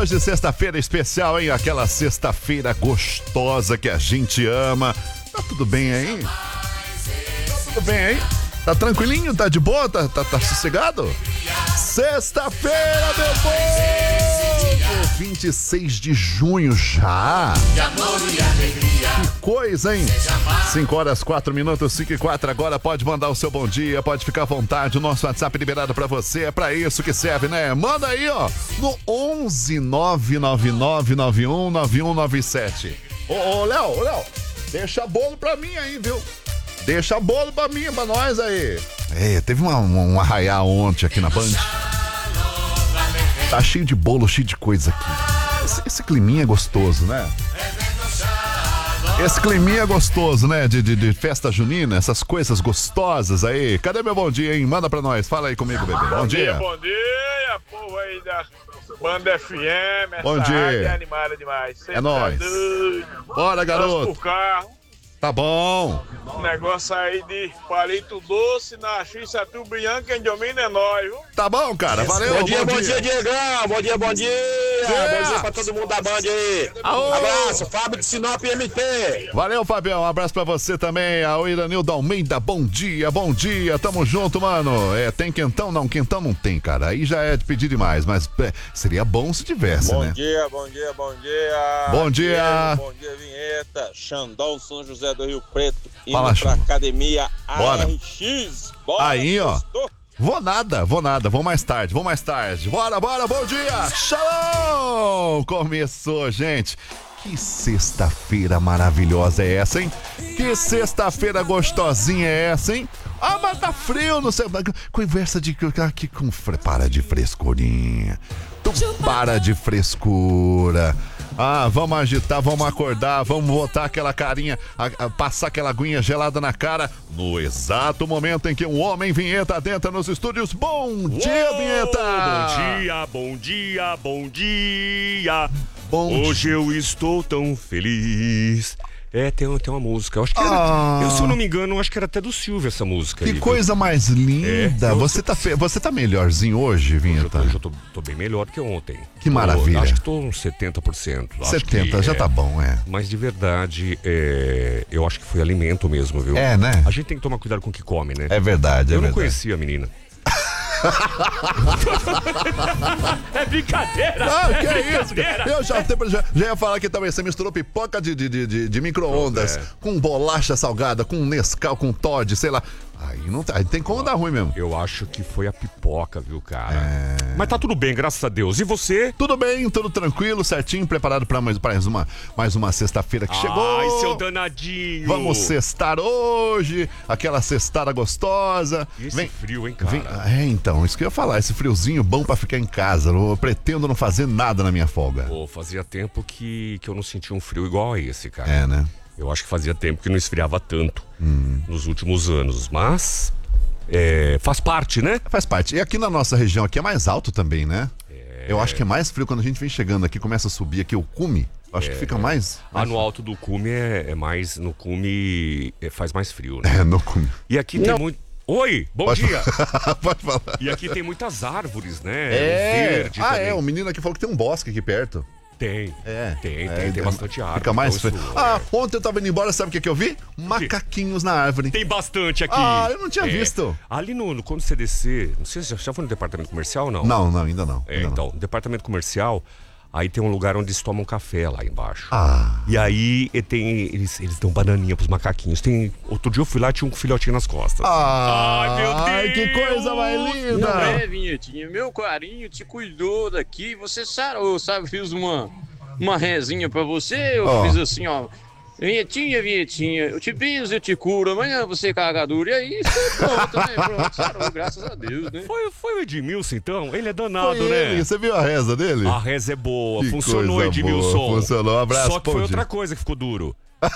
Hoje sexta-feira especial, hein? Aquela sexta-feira gostosa que a gente ama. Tá tudo bem aí? Tá tudo bem aí? Tá tranquilinho? Tá de boa? Tá sossegado? Sexta-feira, meu povo! 26 de junho já. Que coisa, hein? 5 horas, 4 minutos, 5 e 4 agora. Pode mandar o seu bom dia, pode ficar à vontade. O nosso WhatsApp liberado pra você. É pra isso que serve, né? Manda aí, ó, no 11 999 919197. Ô, Léo, deixa bolo pra mim aí, viu? Deixa bolo pra mim, pra nós aí. Teve um arraiá ontem aqui na Band. Tá cheio de bolo, cheio de coisa aqui. Esse climinha é gostoso, né? Esse climinha é gostoso, né? De festa junina, essas coisas gostosas aí. Cadê meu bom dia, hein? Manda pra nós. Fala aí comigo, bebê. Bom dia. Bom dia, povo aí da Banda FM. Essa bom dia. rádio é animada demais. Cê É nóis. Bora, garoto. Por carro. Tá bom. Um negócio aí de palito doce na X-Satu Bianca, quem domina é nós, viu? Tá bom, cara. Valeu. Bom dia, Diegão. Bom dia. Bom dia pra todo mundo da Band aí. Aô. Abraço, Fábio de Sinop MT. Valeu, Fabião. Um abraço pra você também. A Iranildo Almeida, bom dia. Tamo junto, mano. Tem quentão? Não, quentão não tem, cara. Aí já é de pedir demais, mas seria bom se tivesse, né? Bom dia. Bom dia. Bom dia, vinheta. Xandão, São José do Rio Preto. Indo Fala, pra academia Bora. ARX. Bora, Aí, ó. gostou? Vou nada. Vou mais tarde. Bora, bom dia. Shalom! Começou, gente. Que sexta-feira maravilhosa é essa, hein? Que sexta-feira gostosinha é essa, hein? Ah, mas tá frio, não sei. Conversa de... Para de frescurinha. Tu para de frescura. Ah, vamos agitar, vamos acordar, vamos botar aquela carinha, passar aquela aguinha gelada na cara no exato momento em que um homem vinheta adentra nos estúdios. Bom dia, vinheta! Bom dia. Hoje eu estou tão feliz. Tem uma música. Eu acho que era, se eu não me engano, eu acho que era até do Silvio essa música. Que aí, coisa mais linda. Você tá melhorzinho hoje, vinheta? Hoje eu tô bem melhor que ontem. Que maravilha. Acho que tô uns 70%. 70%, já tá bom, Mas de verdade, eu acho que foi alimento mesmo, viu? Né? A gente tem que tomar cuidado com o que come, né? É verdade, Eu não conhecia a menina. É brincadeira! Que isso? Eu já ia falar que também você misturou pipoca de micro-ondas com bolacha salgada, com Nescau, com Toddy, sei lá. Aí tem como dar ruim mesmo. Eu acho que foi a pipoca, viu, cara? Mas tá tudo bem, graças a Deus. E você? Tudo bem, tudo tranquilo, certinho, preparado pra mais uma sexta-feira que chegou. Ai, seu danadinho! Vamos sextar hoje, aquela sextada gostosa. E esse frio, hein, cara? Então, isso que eu ia falar, esse friozinho bom pra ficar em casa. Eu pretendo não fazer nada na minha folga. Fazia tempo que eu não sentia um frio igual a esse, cara. Né? Eu acho que fazia tempo que não esfriava tanto nos últimos anos, mas faz parte, né? Faz parte. E aqui na nossa região aqui é mais alto também, né? Eu acho que é mais frio quando a gente vem chegando aqui, começa a subir aqui o cume. Acho que fica mais no alto do cume é mais, no cume faz mais frio, né? No cume. E aqui tem muito... Oi, bom dia. Pode falar. E aqui tem muitas árvores, né? Verde também. O menino aqui falou que tem um bosque aqui perto. Tem bastante árvore. Fica mais então frio. Ontem eu tava indo embora, sabe o que eu vi? Macaquinhos na árvore. Tem bastante aqui. Eu não tinha visto. Ali quando você descer, não sei se já foi no departamento comercial ou não? Não, ainda não. Então, departamento comercial, aí tem um lugar onde eles tomam café lá embaixo. E aí eles dão bananinha pros macaquinhos. Outro dia eu fui lá e tinha um filhotinho nas costas. Ai, meu Deus! Que coisa mais linda! Vinhetinha, meu carinho te cuidou daqui, você sarou, sabe? Fiz uma rezinha pra você, eu fiz assim, ó. Vinhetinha, eu te piso, eu te curo, amanhã você caga duro. E aí, pronto, né? Pronto, sarou, graças a Deus, né? Foi o Edmilson, então? Ele é danado, né? Você viu a reza dele? A reza é boa, Que funcionou, coisa Edmilson. boa, funcionou, abraço. Só que foi outra coisa que ficou duro.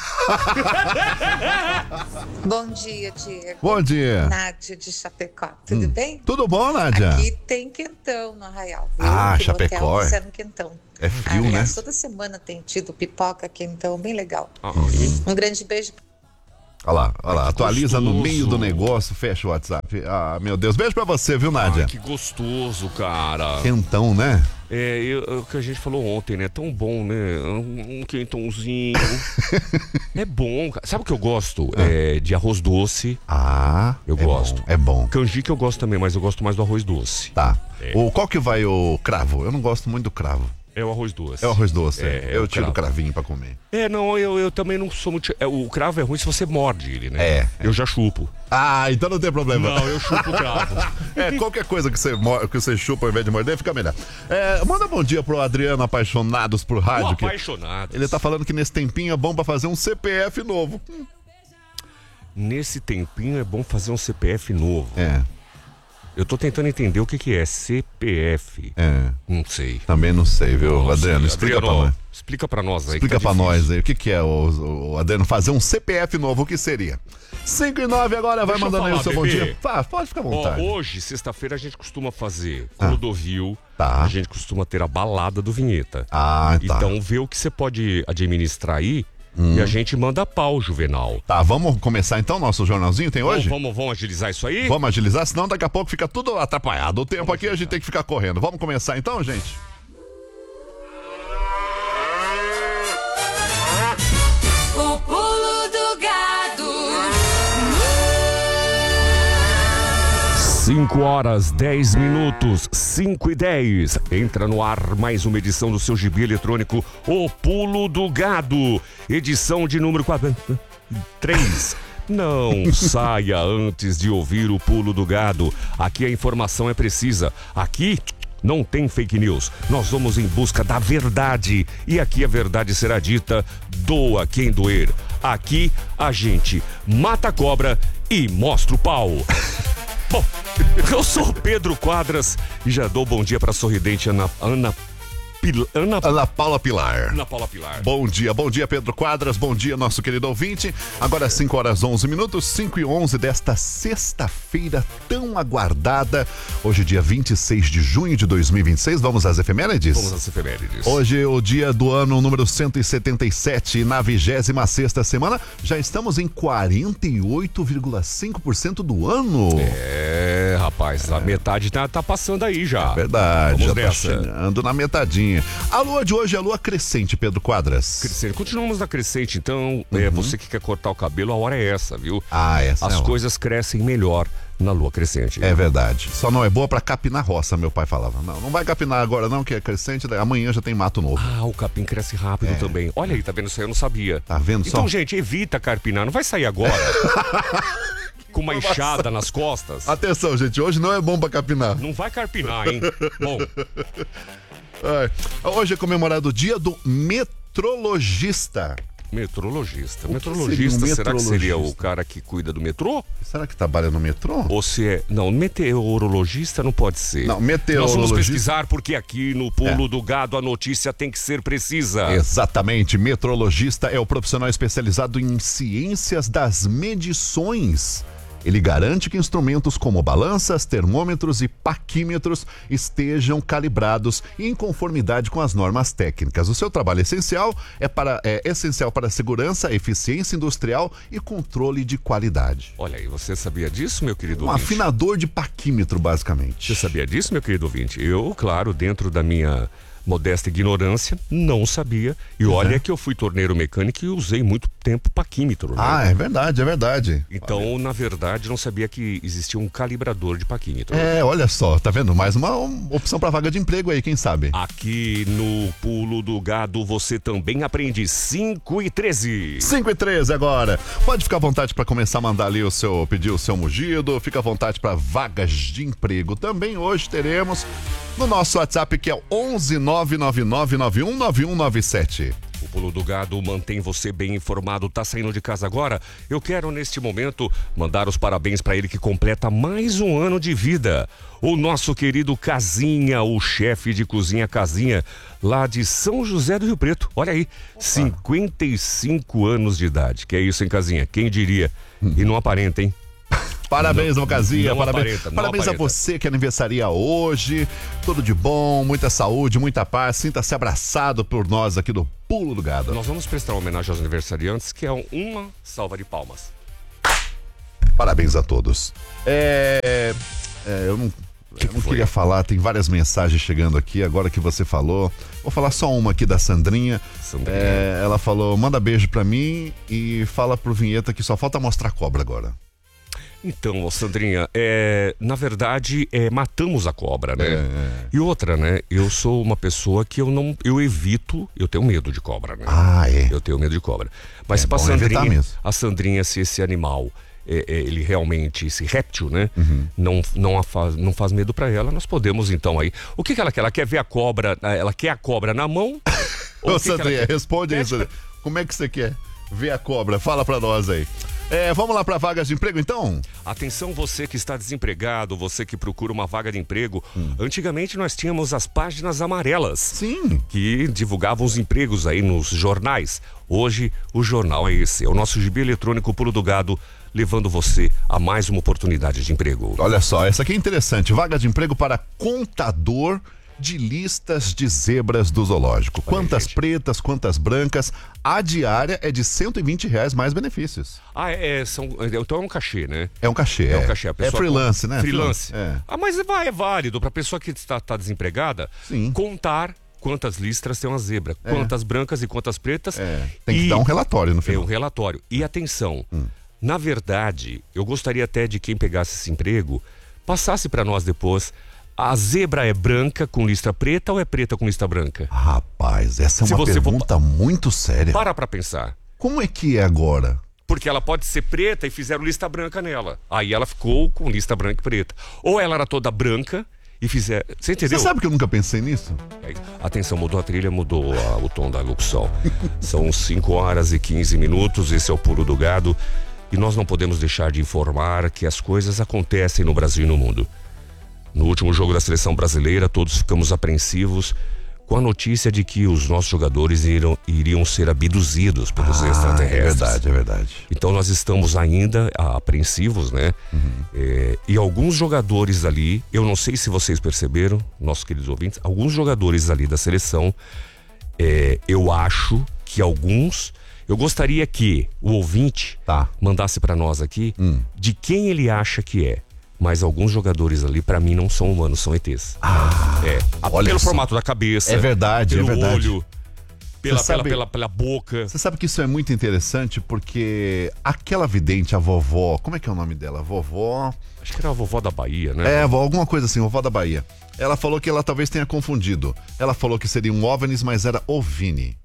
Bom dia, Diego. Bom dia. Nádia de Chapecó, tudo bem? Tudo bom, Nádia? Aqui tem quentão no Arraial. Viu? Chapecó. No quentão. É frio, né? Toda semana tem tido pipoca, quentão, bem legal. Uhum. Um grande beijo. Olha lá, atualiza no gostoso. meio do negócio, fecha o WhatsApp. Ah, meu Deus, beijo pra você, viu, Nádia? Que gostoso, cara. Quentão, né? O que a gente falou ontem, né? Tão bom, né? Um quentãozinho. É bom, cara. Sabe o que eu gosto? De arroz doce. Eu gosto. É bom. Canjica eu gosto também, mas eu gosto mais do arroz doce. Tá. Qual que vai o cravo? Eu não gosto muito do cravo. É o arroz doce. É o arroz doce. Eu tiro cravo. o cravinho pra comer. Não, eu também não sou muito... O cravo é ruim se você morde ele, né? Eu já chupo. Então não tem problema. Não, eu chupo o cravo. Qualquer coisa que você chupa ao invés de morder, fica melhor. Manda bom dia pro Adriano, apaixonados por rádio. Apaixonados. Ele tá falando que nesse tempinho é bom pra fazer um CPF novo. Nesse tempinho é bom fazer um CPF novo. Eu tô tentando entender o que é CPF. Não sei. Também não sei, viu, Adriano? Explica pra nós. Explica pra nós aí. Explica pra nós aí. O que é o Adriano fazer um CPF novo? O que seria? 5:09 agora, vai mandando aí o seu bom dia. Pode ficar à vontade. Hoje, sexta-feira, a gente costuma fazer Clodovil. Tá. A gente costuma ter a balada do Vinheta. Tá. Então, vê o que você pode administrar aí. E a gente manda pau, Juvenal. Tá, vamos começar então nosso jornalzinho, tem hoje? Vamos agilizar isso aí? Vamos agilizar, senão daqui a pouco fica tudo atrapalhado. O tempo aqui a gente tem que ficar correndo. Vamos começar então, gente? O pulo do gado. 5:10, 5:10. Entra no ar mais uma edição do seu gibi eletrônico, O Pulo do Gado. Edição de número 3. Não saia antes de ouvir o Pulo do Gado. Aqui a informação é precisa. Aqui não tem fake news. Nós vamos em busca da verdade. E aqui a verdade será dita, doa quem doer. Aqui a gente mata a cobra e mostra o pau. Bom, eu sou o Pedro Quadras e já dou bom dia para a sorridente Ana Paula Pilar. Bom dia, Pedro Quadras, bom dia, nosso querido ouvinte. Agora 5:11, 5:11 desta sexta-feira tão aguardada. Hoje, dia 26 de junho de 2026, vamos às efemérides? Vamos às efemérides. Hoje é o dia do ano número 177, na 26ª semana, já estamos em 48,5% do ano. Rapaz, a metade tá passando aí já. Verdade, vamos já nessa. tá chegando na metadinha. A lua de hoje é a lua crescente, Pedro Quadras. Crescente. Continuamos na crescente, então, você que quer cortar o cabelo, a hora é essa, viu? Essa As coisas crescem melhor na lua crescente. É verdade. Só não é boa pra capinar roça, meu pai falava. Não vai capinar agora não, que é crescente, amanhã já tem mato novo. O capim cresce rápido também. Olha aí, tá vendo isso aí? Eu não sabia. Tá vendo só? Então, gente, evita carpinar, não vai sair agora. Com uma enxada nas costas. Atenção, gente, hoje não é bom pra capinar. Não vai carpinar, hein? Bom. Hoje é comemorado o dia do metrologista. Metrologista, será que seria o cara que cuida do metrô? Será que trabalha no metrô? Ou se é... Não, meteorologista não pode ser. Não, meteorologista... Nós vamos pesquisar porque aqui no Pulo do Gado a notícia tem que ser precisa. Exatamente, metrologista é o profissional especializado em ciências das medições. Ele garante que instrumentos como balanças, termômetros e paquímetros estejam calibrados e em conformidade com as normas técnicas. O seu trabalho é essencial para a segurança, eficiência industrial e controle de qualidade. Olha aí, você sabia disso, meu querido ouvinte? Um afinador de paquímetro, basicamente. Você sabia disso, meu querido ouvinte? Eu, claro, dentro da minha modesta ignorância, não sabia. E olha que eu fui torneiro mecânico e usei muito tempo paquímetro, né? É verdade. Então, na verdade, não sabia que existia um calibrador de paquímetro. Olha só, tá vendo? Mais uma opção pra vaga de emprego aí, quem sabe? Aqui no Pulo do Gado você também aprende 5:13. 5:13 agora. Pode ficar à vontade pra começar a mandar ali pedir o seu mugido. Fica à vontade pra vagas de emprego. Também hoje teremos no nosso WhatsApp, que é o 11999919197. O Pulo do Gado mantém você bem informado. Tá saindo de casa agora? Eu quero, neste momento, mandar os parabéns para ele que completa mais um ano de vida. O nosso querido Casinha, o chefe de cozinha Casinha, lá de São José do Rio Preto. Olha aí, 55 anos de idade. Que é isso, hein, Casinha? Quem diria? E não aparenta, hein? Parabéns, Casinha. Parabéns a aparenta. você que aniversaria hoje. Tudo de bom, muita saúde, muita paz. Sinta-se abraçado por nós aqui do Pulo do Gado. Nós vamos prestar uma homenagem aos aniversariantes, que é uma salva de palmas. Parabéns a todos. Eu não queria falar, tem várias mensagens chegando aqui, agora que você falou. Vou falar só uma aqui da Sandrinha. Ela falou, manda beijo pra mim e fala pro Vinheta que só falta mostrar cobra agora. Então, Sandrinha, na verdade, matamos a cobra, né? E outra, né? Eu sou uma pessoa que eu evito, eu tenho medo de cobra, né? Eu tenho medo de cobra. Mas pra a Sandrinha, se esse animal, ele realmente, esse réptil, né? Não faz medo pra ela, nós podemos então aí. O que ela quer? Ela quer ver a cobra, ela quer a cobra na mão? Ô, Sandrinha, responde aí, Sandrinha. Como é que você quer ver a cobra? Fala pra nós aí. Vamos lá para vagas de emprego, então? Atenção, você que está desempregado, você que procura uma vaga de emprego. Antigamente nós tínhamos as páginas amarelas. Sim. Que divulgavam os empregos aí nos jornais. Hoje o jornal é esse, é o nosso gibi eletrônico Pulo do Gado, levando você a mais uma oportunidade de emprego. Olha só, essa aqui é interessante. Vaga de emprego para contador de listas de zebras do zoológico. Quantas pretas, quantas brancas. A diária é de R$120 mais benefícios. Então é um cachê, né? É um cachê. É um cachê. É freelance, né? Freelance. Mas é válido para a pessoa que está desempregada. Sim. Contar quantas listras tem uma zebra, quantas brancas e quantas pretas. Tem que dar um relatório no final. Um relatório. E atenção, na verdade, eu gostaria até de quem pegasse esse emprego, passasse para nós depois. A zebra é branca com lista preta ou é preta com lista branca? Rapaz, essa é uma pergunta muito séria. Para pensar. Como é que é agora? Porque ela pode ser preta e fizeram lista branca nela. Aí ela ficou com lista branca e preta. Ou ela era toda branca e fizeram... Você entendeu? Você sabe que eu nunca pensei nisso? Atenção, mudou a trilha, mudou o tom da locução. São 5h15, esse é o Pulo do Gado. E nós não podemos deixar de informar que as coisas acontecem no Brasil e no mundo. No último jogo da seleção brasileira, todos ficamos apreensivos com a notícia de que os nossos jogadores iriam ser abduzidos pelos extraterrestres. É verdade. Então nós estamos ainda apreensivos, né? E alguns jogadores ali, eu não sei se vocês perceberam, nossos queridos ouvintes, alguns jogadores ali da seleção, eu acho que alguns... Eu gostaria que o ouvinte mandasse para nós aqui de quem ele acha que é. Mas alguns jogadores ali, pra mim, não são humanos, são ETs. Pelo formato da cabeça. É verdade, pelo é verdade. olho, pela boca. Você sabe que isso é muito interessante porque aquela vidente, a vovó, como é que é o nome dela? Vovó... Acho que era a vovó da Bahia, né? Alguma coisa assim, vovó da Bahia. Ela falou que ela talvez tenha confundido. Ela falou que seria um OVNIs, mas era OVNI.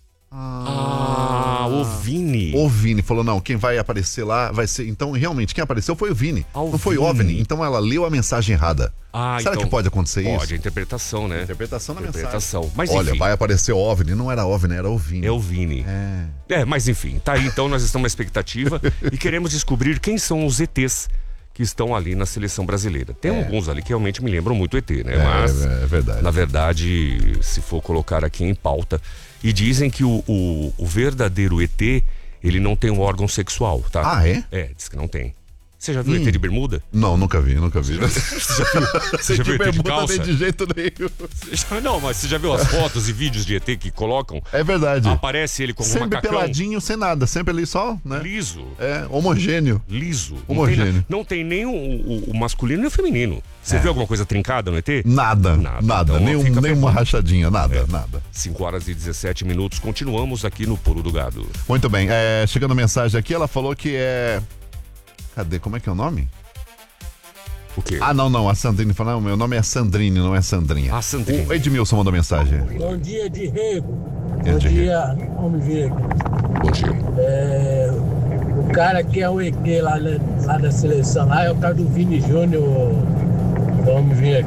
O Vini. O Vini falou, não, quem vai aparecer lá vai ser... Então, realmente, quem apareceu foi o Vini. Não foi o OVNI. Então, ela leu a mensagem errada. Será que pode acontecer isso? Pode, a interpretação, né? Interpretação da mensagem. Mas, olha, vai aparecer o OVNI. Não era OVNI, era o Vini. É o Vini. Mas enfim, tá aí. Então, nós estamos na expectativa e queremos descobrir quem são os ETs que estão ali na seleção brasileira. Tem alguns ali que realmente me lembram muito ET, né? Mas, é verdade. Na verdade, se for colocar aqui em pauta... E dizem que o verdadeiro ET, ele não tem um órgão sexual, tá? Diz que não tem. Você já viu ET de bermuda? Não, nunca vi. Você já viu ET de calça? Nem de jeito nenhum. Não, mas você já viu as fotos e vídeos de ET que colocam? É verdade. Aparece ele com um macacão. Sempre peladinho, sem nada. Sempre ali só, né? Liso. Homogêneo. Liso. Homogêneo. Não tem nem o masculino nem o feminino. Você viu alguma coisa trincada no ET? Nada. Então, nem uma rachadinha, nada. 5h17, continuamos aqui no Pulo do Gado. Muito bem, chegando mensagem aqui, ela falou que Cadê? Como é que é o nome? O quê? Não, a Sandrine falou, não, meu nome é Sandrine, não é Sandrinha. Sandrine. O Edmilson mandou mensagem. Bom dia, Diego. Bom dia, homem Diego. Bom dia. O cara que é o ET lá da seleção, lá é o cara do Vini Júnior, homem Diego.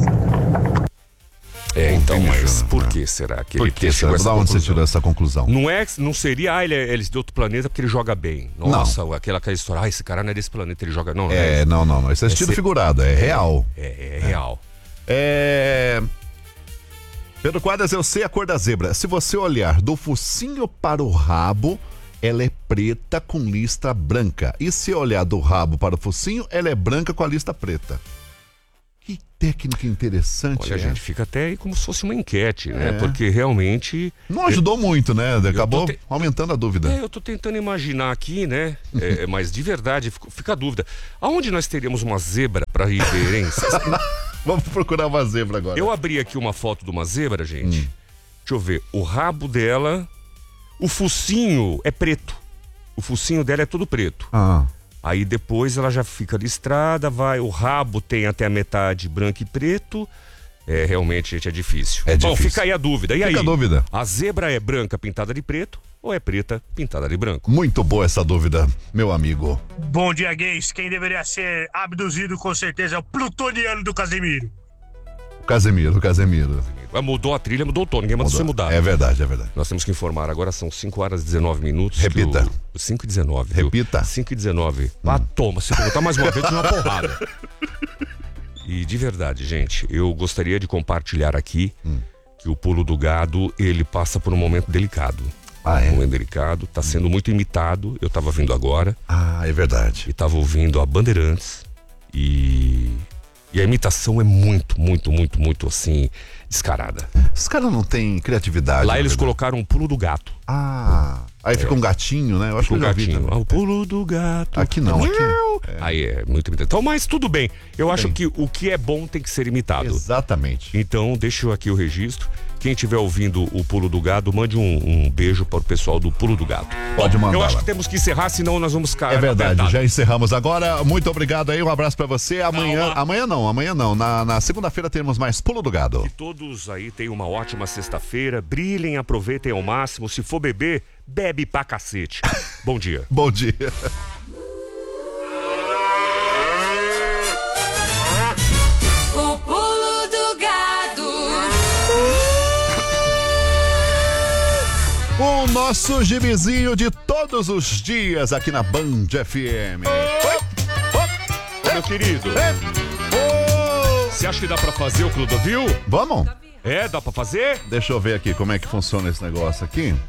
Então, mas por que será que ele chegou a essa conclusão? Da onde você tirou essa conclusão? Não seria, ele é de outro planeta porque ele joga bem. Nossa, aquela história, esse cara não é desse planeta, ele joga... Não. Isso é estilo figurado, é real. É real. Pedro Quadras, eu sei a cor da zebra. Se você olhar do focinho para o rabo, ela é preta com lista branca. E se olhar do rabo para o focinho, ela é branca com a lista preta. Que técnica interessante. Olha, gente, fica até aí como se fosse uma enquete, né? Porque realmente... Não ajudou muito, né? Acabou aumentando a dúvida. Eu tô tentando imaginar aqui, né? Mas de verdade, fica a dúvida. Aonde nós teríamos uma zebra para ir ver, hein? Vamos procurar uma zebra agora. Eu abri aqui uma foto de uma zebra, gente. Deixa eu ver. O rabo dela... O focinho é preto. O focinho dela é todo preto. Aí depois ela já fica listrada, vai. O rabo tem até a metade branco e preto. Realmente, gente, é difícil. Bom, fica aí a dúvida. E aí? Fica a dúvida. A zebra é branca pintada de preto ou é preta pintada de branco? Muito boa essa dúvida, meu amigo. Bom dia, gays. Quem deveria ser abduzido com certeza é o plutoniano do Casemiro. Casemiro. Mudou a trilha, mudou o tom, ninguém mandou você mudar. É verdade. Nós temos que informar, agora são 5 horas e 19 minutos. Repita. 5 e 19. Repita. 5 e 19. Toma, se perguntar mais uma vez, tem uma porrada. E de verdade, gente, eu gostaria de compartilhar aqui que o Pulo do Gado, ele passa por um momento delicado. Um momento delicado, tá sendo muito imitado. Eu tava vindo agora. É verdade. E tava ouvindo a Bandeirantes e a imitação é muito, assim, descarada. Os caras não têm criatividade. Lá eles colocaram um Pulo do Gato. Aí fica um gatinho, né? Eu acho que um gatinho. O Pulo do Gato. Aqui não, aqui. Aí é muito imitado. Então, mas tudo bem. Eu acho que o que é bom tem que ser imitado. Exatamente. Então, deixa eu aqui o registro. Quem estiver ouvindo o Pulo do Gado, mande um beijo para o pessoal do Pulo do Gado. Pode mandar. Eu acho que temos que encerrar, senão nós vamos cair. É verdade, já encerramos agora. Muito obrigado aí, um abraço para você. Amanhã não. Na segunda-feira teremos mais Pulo do Gado. Que todos aí tenham uma ótima sexta-feira. Brilhem, aproveitem ao máximo. Se for beber, bebe pra cacete. Bom dia. Bom dia. O Pulo do Gado. O nosso gibizinho de todos os dias aqui na Band FM. Meu querido. Você acha que dá pra fazer o Clodovil? Vamos? Dá pra fazer? Deixa eu ver aqui como é que funciona esse negócio aqui.